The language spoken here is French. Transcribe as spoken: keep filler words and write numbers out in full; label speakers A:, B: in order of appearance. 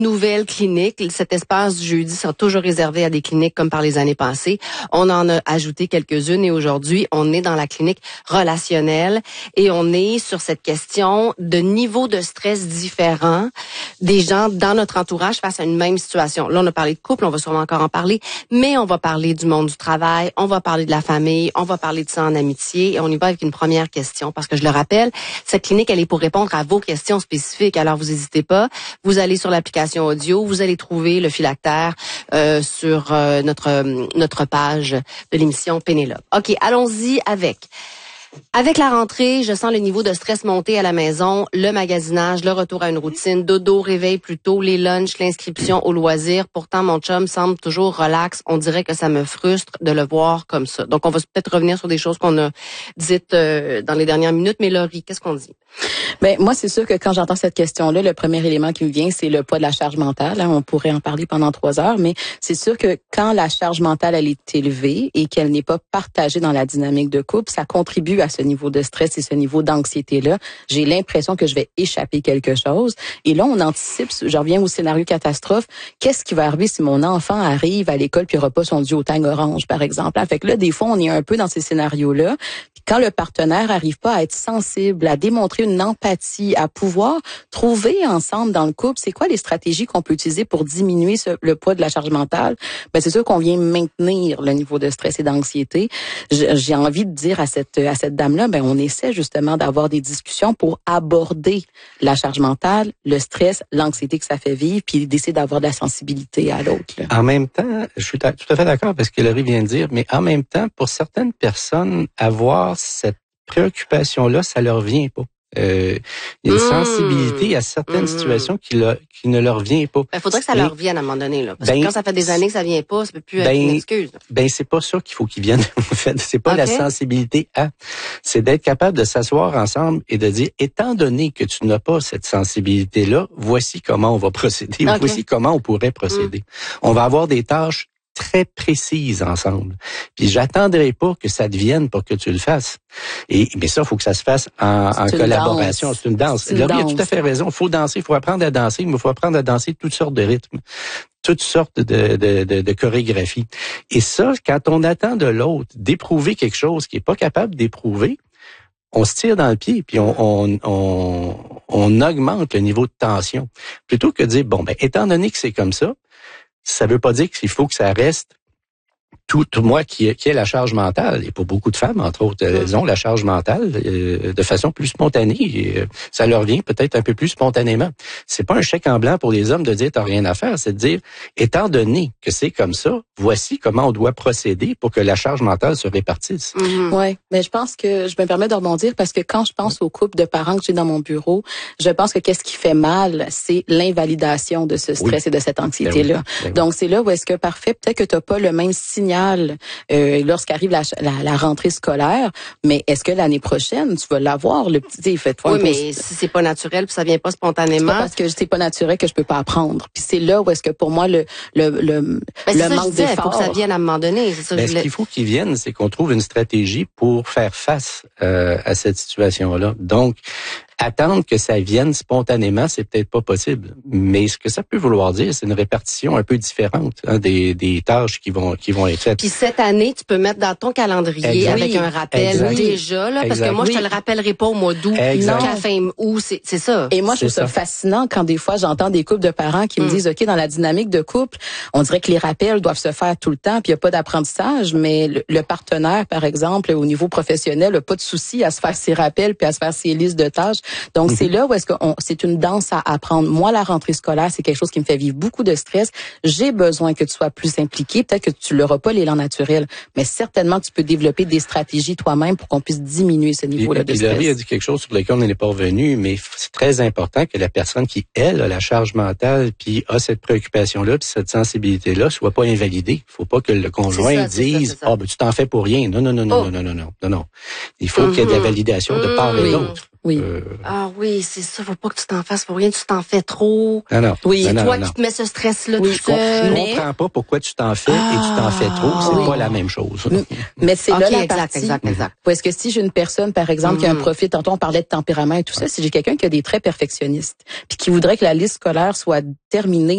A: nouvelle clinique. Cet espace du jeudi sera toujours réservé à des cliniques comme par les années passées. On en a ajouté quelques-unes et aujourd'hui, on est dans la clinique relationnelle et on est sur cette question de niveau de stress différent des gens dans notre entourage face à une même situation. Là, on a parlé de couple, on va sûrement encore en parler, mais on va parler du monde du travail, on va parler de la famille, on va parler de ça en amitié et on y va avec une première question parce que je le rappelle, cette clinique, elle est pour répondre à vos questions spécifiques. Alors, vous n'hésitez pas. Vous allez sur l'application audio, vous allez trouver le phylactère euh, sur euh, notre notre page de l'émission Pénélope. OK, allons-y avec... Avec la rentrée, je sens le niveau de stress monter à la maison, le magasinage, le retour à une routine, dodo, réveil plus tôt, les lunchs, l'inscription au loisir. Pourtant, mon chum semble toujours relax. On dirait que ça me frustre de le voir comme ça. Donc, on va peut-être revenir sur des choses qu'on a dites euh, dans les dernières minutes. Mais Laurie, qu'est-ce qu'on dit?
B: Ben moi, c'est sûr que quand j'entends cette question-là, le premier élément qui me vient, c'est le poids de la charge mentale. Hein. On pourrait en parler pendant trois heures, mais c'est sûr que quand la charge mentale, elle est élevée et qu'elle n'est pas partagée dans la dynamique de couple, ça contribue à ce niveau de stress et ce niveau d'anxiété-là. J'ai l'impression que je vais échapper quelque chose. Et là, on anticipe, je reviens au scénario catastrophe, qu'est-ce qui va arriver si mon enfant arrive à l'école puis il n'aura pas son duotang orange, par exemple. Hein. Fait que là, des fois, on est un peu dans ces scénarios-là. Puis quand le partenaire arrive pas à être sensible, à démontrer une empathie, à pouvoir trouver ensemble dans le couple, c'est quoi les stratégies qu'on peut utiliser pour diminuer ce, le poids de la charge mentale? Ben c'est sûr qu'on vient maintenir le niveau de stress et d'anxiété. J'ai envie de dire à cette à cette dame-là, ben on essaie justement d'avoir des discussions pour aborder la charge mentale, le stress, l'anxiété que ça fait vivre, puis d'essayer d'avoir de la sensibilité à l'autre. Là.
C: En même temps, je suis tout à fait d'accord avec ce que Laurie vient de dire, mais en même temps, pour certaines personnes, avoir cette préoccupation-là, ça leur vient pas. Euh, il y a une mmh. sensibilité à certaines mmh. situations qui, le, qui ne leur vient pas.
A: Il faudrait que ça et, leur vienne à un moment donné, là. Parce ben, que quand ça fait des années que ça vient pas, ça peut plus ben, être une excuse. Là.
C: Ben, c'est pas ça qu'il faut qu'ils viennent. En fait, c'est pas okay. la sensibilité à. C'est d'être capable de s'asseoir ensemble et de dire, étant donné que tu n'as pas cette sensibilité-là, voici comment on va procéder. Okay. Voici comment on pourrait procéder. Mmh. On va avoir des tâches très précises ensemble. Puis j'attendrai pas que ça devienne pour que tu le fasses. Et mais ça, il faut que ça se fasse en, en collaboration.
B: Danse.
C: C'est une danse. C'est une Laurie danse. a tout à fait raison. Il faut danser, il faut apprendre à danser, mais il faut apprendre à danser toutes sortes de rythmes, toutes sortes de, de, de, de chorégraphies. Et ça, quand on attend de l'autre d'éprouver quelque chose qu'il n'est pas capable d'éprouver, on se tire dans le pied, puis on, on, on, on augmente le niveau de tension. Plutôt que de dire, bon, ben, étant donné que c'est comme ça, ça veut pas dire qu'il faut que ça reste tout, tout moi qui, qui ai la charge mentale. Et pour beaucoup de femmes, entre autres, elles ont la charge mentale euh, de façon plus spontanée. Et, euh, ça leur vient peut-être un peu plus spontanément. C'est pas un chèque en blanc pour les hommes de dire t'as rien à faire. C'est de dire, étant donné que c'est comme ça, voici comment on doit procéder pour que la charge mentale se répartisse.
B: Mm-hmm. Ouais, mais je pense que je me permets de rebondir parce que quand je pense au couple de parents que j'ai dans mon bureau, je pense que qu'est-ce qui fait mal, c'est l'invalidation de ce stress oui. et de cette anxiété-là. Ben oui. Ben Donc oui. c'est là où est-ce que parfait, peut-être que t'as pas le même signal Euh, lorsqu'arrive la, la, la rentrée scolaire, mais est-ce que l'année prochaine, tu vas l'avoir, le petit, fait-toi
A: Oui, mais si c'est pas naturel, puis ça vient pas spontanément.
B: C'est pas parce que c'est pas naturel que je peux pas apprendre. Puis c'est là où est-ce que pour moi, le, le, le,
A: ben,
B: le manque d'effort.
A: Il faut que ça vienne à un moment donné. C'est ça
C: ben,
A: que je voulais...
C: Ce qu'il faut qu'il vienne, c'est qu'on trouve une stratégie pour faire face euh, à cette situation-là. Donc, attendre que ça vienne spontanément, c'est peut-être pas possible. Mais ce que ça peut vouloir dire, c'est une répartition un peu différente hein, des, des tâches qui vont qui vont être faites.
A: Puis cette année, tu peux mettre dans ton calendrier exact. avec un rappel exact. déjà, là, parce exact. que moi, je te le rappellerai pas au mois d'août, non, qu'à fin août, c'est, c'est ça.
B: Et moi, je trouve ça, ça fascinant quand des fois, j'entends des couples de parents qui mm. me disent, OK, dans la dynamique de couple, on dirait que les rappels doivent se faire tout le temps, puis il n'y a pas d'apprentissage, mais le, le partenaire, par exemple, au niveau professionnel, n'a pas de souci à se faire ses rappels puis à se faire ses listes de tâches. Donc, mm-hmm. c'est là où est-ce que on, c'est une danse à apprendre. Moi, la rentrée scolaire, c'est quelque chose qui me fait vivre beaucoup de stress. J'ai besoin que tu sois plus impliqué. Peut-être que tu l'auras pas l'élan naturel, mais certainement tu peux développer des stratégies toi-même pour qu'on puisse diminuer ce niveau-là de stress.
C: Laurie a dit quelque chose sur lequel on n'est pas revenu, mais c'est très important que la personne qui, elle, a la charge mentale, puis a cette préoccupation-là, puis cette sensibilité-là, soit pas invalidée. Il faut pas que le conjoint ça, dise « Ah, oh, ben tu t'en fais pour rien ». Non, non, non, non, oh. non, non, non, non, non. Il faut mm-hmm. qu'il y ait de la validation de part et
A: oui.
C: d'autre.
B: Oui.
C: Euh...
A: Ah oui, c'est ça. Faut pas que tu t'en fasses pour rien. Tu t'en fais trop.
C: Non, non.
A: Oui.
C: C'est
A: toi
C: non,
A: qui te mets ce stress-là
B: oui.
A: tout seul.
C: Je mais... comprends pas pourquoi tu t'en fais ah, et tu t'en fais trop. C'est oui. pas la même chose.
B: Mais c'est
A: okay,
B: là la
A: exact,
B: partie.
A: Exact, exact.
B: Parce que si j'ai une personne, par exemple, mm-hmm. qui a un profil, tantôt on parlait de tempérament et tout ça, si j'ai quelqu'un qui a des traits perfectionnistes, puis qui voudrait que la liste scolaire soit terminée